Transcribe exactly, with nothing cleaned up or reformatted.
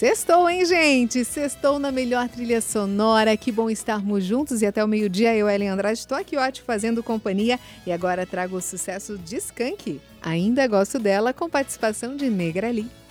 Sextou, hein, gente? Sextou na melhor trilha sonora. Que bom estarmos juntos e até o meio-dia eu, Ellen Andrade, estou aqui, ó, te fazendo companhia. E agora trago o sucesso de Skank. Ainda gosto dela, com participação de Negra Lee.